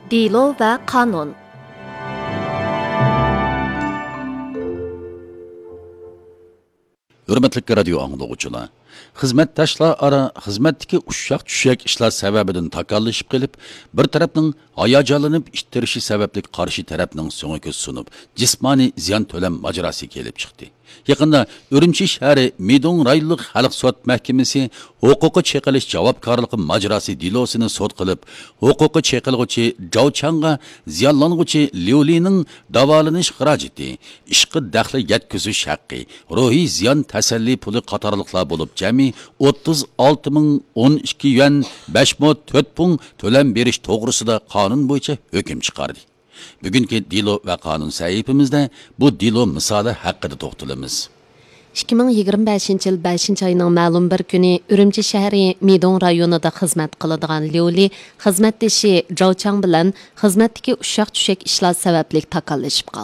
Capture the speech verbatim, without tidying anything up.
Dilo ve kanun. Hürmetli radio anglagıçılar. Xizmatdaşlar ara xizmatdagi ushshaq-tushshaq ishlar sababidan takallashib qilib, bir tarafning hayajonlanib ittirishi sababli qarshi tarafning so'ngga ko'z sunib, jismoniy ziyon to'lam mojarosi kelib chiqdi. Yaqinda Urumchi shahri Midong rayonlik xalq sud mahkamasi huquqi cheqilish javobgarligi mojarosi dilosini sud qilib, huquqi cheqilg'uchi Zhao Changga ziyonlanuvchi Liu Lining davolanish xarajati, ishqi daxli yetkazish haqqi, ruhiy ziyon tasalli puli qatorliqlar bo'lib jami o'ttiz olti ming o'n ikki yuan besh ming to'rt pun to'lam berish to'g'risida qonun bo'yicha hukm chiqardi. Bugungi dilo va qonun sahifamizda bu dilo misoli haqida to'xtalamiz. ikki ming yigirma beshinchi yil beshinchi oyning ma'lum bir kuni Urumchi shahri Midong rayonida xizmat qiladigan Liu Li xizmatdoshi Zhao Chang bilan xizmatdagi ushshaq-tushshaq ishlar sababli takallashib qoldi.